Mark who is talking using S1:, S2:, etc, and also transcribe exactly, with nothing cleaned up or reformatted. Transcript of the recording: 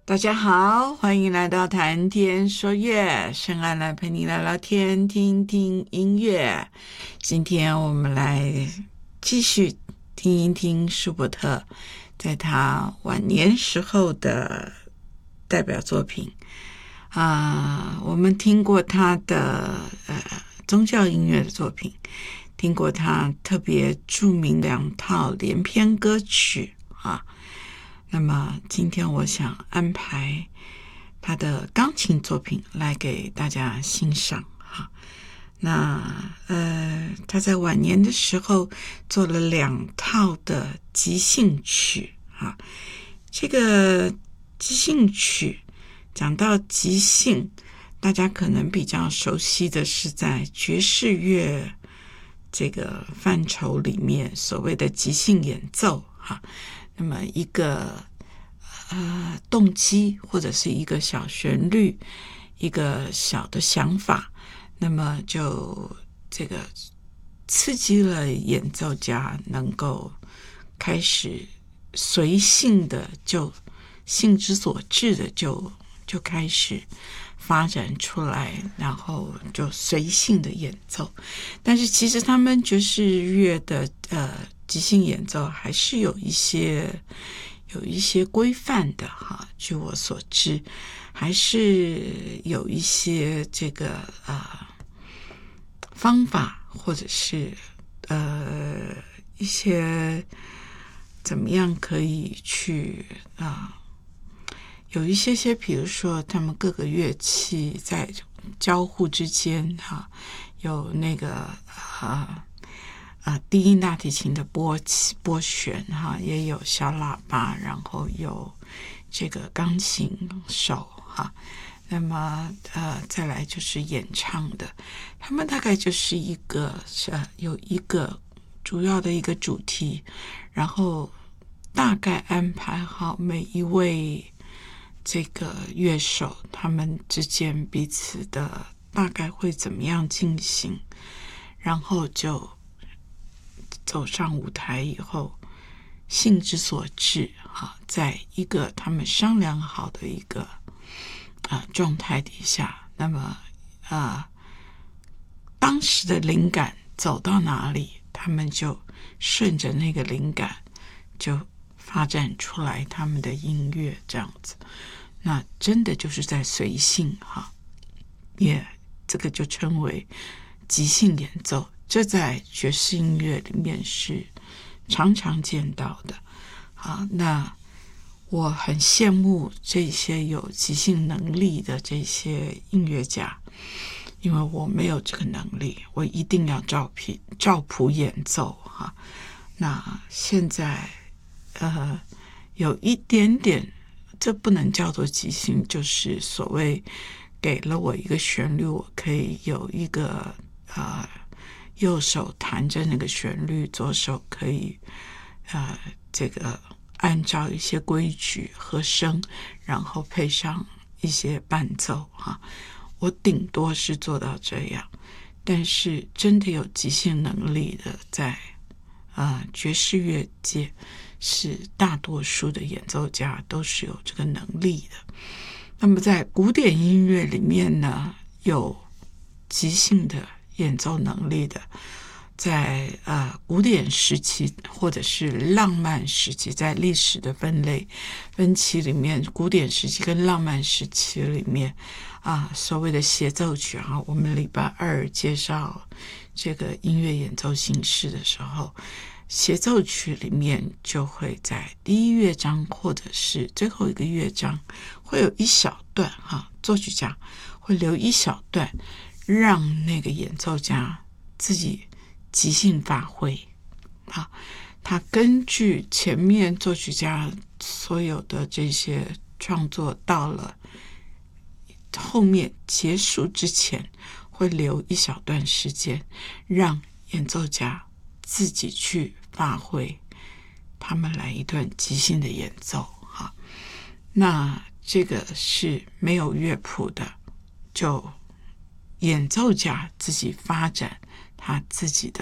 S1: 大家好，欢迎来到谈天说乐，深爱来陪你聊聊天，听听音乐。今天我们来继续听一听舒伯特在他晚年时候的代表作品啊、呃，我们听过他的呃宗教音乐的作品，听过他特别著名的两套连篇歌曲啊。那么今天我想安排他的钢琴作品来给大家欣赏哈。那呃，他在晚年的时候做了两套的即兴曲啊。这个即兴曲讲到即兴，大家可能比较熟悉的是在爵士乐这个范畴里面所谓的即兴演奏哈。那么一个呃动机或者是一个小旋律，一个小的想法，那么就这个刺激了演奏家能够开始随性的就兴之所至的就就开始发展出来，然后就随性的演奏。但是其实他们爵士乐的呃即兴演奏还是有一些有一些规范的哈，据我所知，还是有一些这个呃方法，或者是呃一些怎么样可以去啊、呃，有一些些，比如说他们各个乐器在交互之间哈，有那个啊。啊、呃，低音大提琴的拨拨弦哈，也有小喇叭，然后有这个钢琴手哈，那么呃，再来就是演唱的，他们大概就是一个呃有一个主要的一个主题，然后大概安排好每一位这个乐手他们之间彼此的大概会怎么样进行，然后就走上舞台以后，兴之所至哈，在一个他们商量好的一个啊、呃、状态底下，那么啊、呃、当时的灵感走到哪里，他们就顺着那个灵感就发展出来他们的音乐这样子。那真的就是在随性哈，也这个就称为即兴演奏。这在爵士音乐里面是常常见到的啊。那我很羡慕这些有即兴能力的这些音乐家，因为我没有这个能力，我一定要照谱照谱演奏哈、啊。那现在呃有一点点，这不能叫做即兴，就是所谓给了我一个旋律，我可以有一个呃。右手弹着那个旋律，左手可以呃这个按照一些规矩和声，然后配上一些伴奏哈。我顶多是做到这样，但是真的有即兴能力的，在呃爵士乐界是大多数的演奏家都是有这个能力的。那么在古典音乐里面呢，有即兴的演奏能力的，在呃古典时期或者是浪漫时期，在历史的分类分期里面，古典时期跟浪漫时期里面啊，所谓的协奏曲啊，我们礼拜二介绍这个音乐演奏形式的时候，协奏曲里面就会在第一乐章或者是最后一个乐章会有一小段哈，作曲家会留一小段让那个演奏家自己即兴发挥啊，他根据前面作曲家所有的这些创作，到了后面结束之前会留一小段时间让演奏家自己去发挥，他们来一段即兴的演奏哈。那这个是没有乐谱的，就演奏家自己发展他自己的